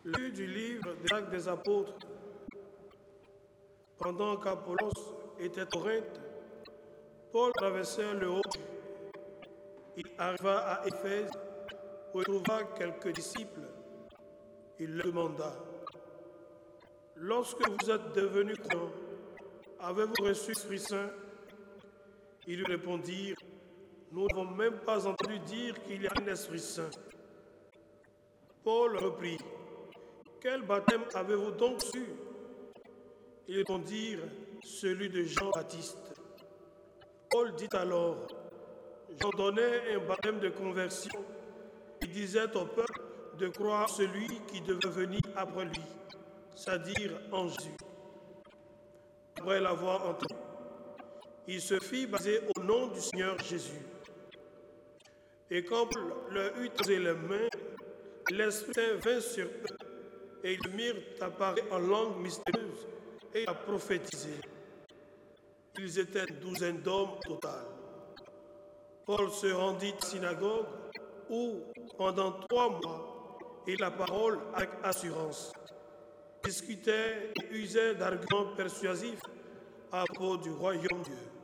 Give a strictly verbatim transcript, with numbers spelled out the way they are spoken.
Lecture du livre des Actes des Apôtres. Pendant qu'Apollos était à Corinthe, Paul traversait le haut. Il arriva à Éphèse, où il trouva quelques disciples. Il leur demanda: lorsque vous êtes devenus croyants, avez-vous reçu l'Esprit Saint? Ils lui répondirent: nous n'avons même pas entendu dire qu'il y a un Esprit Saint. Paul reprit: quel baptême avez-vous donc reçu? Ils répondirent: celui de Jean-Baptiste. Paul dit alors: Jean donnait un baptême de conversion. Il disait au peuple de croire celui qui devait venir après lui, c'est-à-dire en Jésus. Après l'avoir entendu, il se fit baptiser au nom du Seigneur Jésus. Et quand Paul leur eut posé les mains, l'Esprit Saint vint sur eux, et ils mirent à parler en langue mystérieuse et à prophétiser. Ils étaient une douzaine d'hommes au total. Paul se rendit à la synagogue où, pendant trois mois, il la parole avec assurance, discutait et usait d'arguments persuasifs à propos du royaume de Dieu.